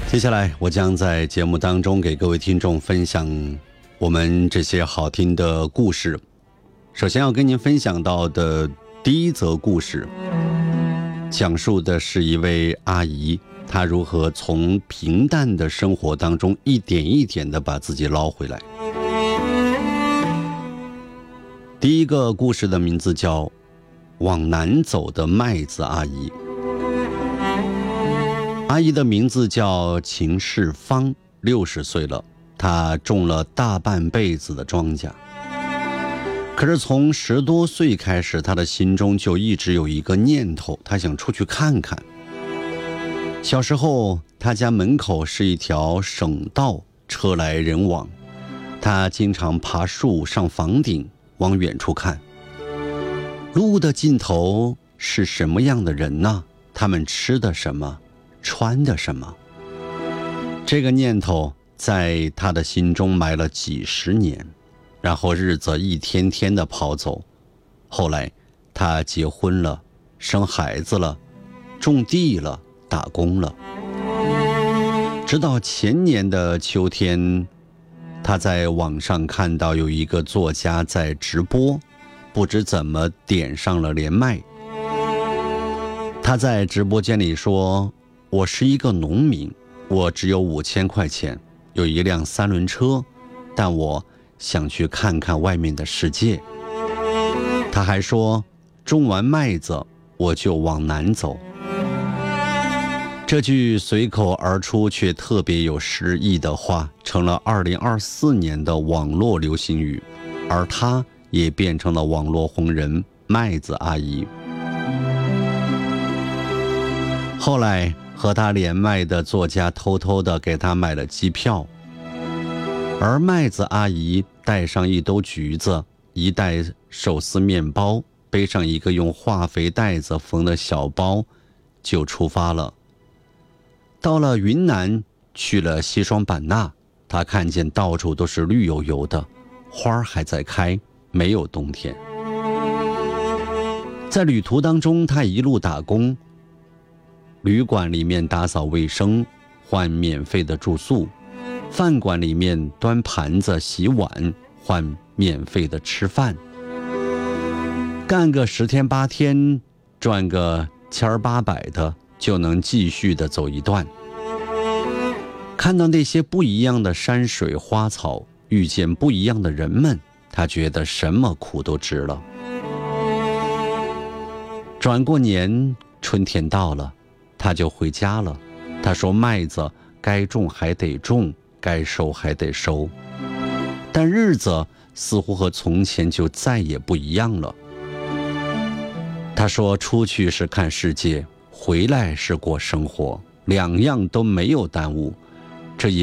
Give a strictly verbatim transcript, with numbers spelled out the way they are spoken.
接下来我将在节目当中给各位听众分享我们这些好听的故事。首先要跟您分享到的第一则故事，讲述的是一位阿姨，她如何从平淡的生活当中一点一点的把自己捞回来。第一个故事的名字叫往南走的麦子阿姨。阿姨的名字叫秦世芳，六十岁了，她种了大半辈子的庄稼。可是从十多岁开始，她的心中就一直有一个念头，她想出去看看。小时候，她家门口是一条省道，车来人往，她经常爬树上房顶，往远处看。路的尽头是什么样的人呢？他们吃的什么？穿的什么？这个念头在他的心中埋了几十年，然后日子一天天的跑走。后来他结婚了，生孩子了，种地了，打工了。直到前年的秋天，他在网上看到有一个作家在直播，不知怎么点上了连麦。他在直播间里说，我是一个农民，我只有五千块钱，有一辆三轮车，但我想去看看外面的世界。他还说，种完麦子我就往南走。这句随口而出却特别有诗意的话，成了二零二四年的网络流行语，而他也变成了网络红人麦子阿姨。后来和他连麦的作家偷偷地给他买了机票，而麦子阿姨带上一兜橘子，一袋手撕面包，背上一个用化肥袋子缝的小包，就出发了。到了云南，去了西双版纳，他看见到处都是绿油油的，花还在开，没有冬天。在旅途当中，他一路打工，旅馆里面打扫卫生，换免费的住宿；饭馆里面端盘子洗碗，换免费的吃饭。干个十天八天，赚个千儿八百的，就能继续的走一段。看到那些不一样的山水花草，遇见不一样的人们，他觉得什么苦都值了。转过年，春天到了，他就回家了。他说，麦子该种还得种，该收还得收，但日子似乎和从前就再也不一样了。他说，出去是看世界，回来是过生活，两样都没有耽误，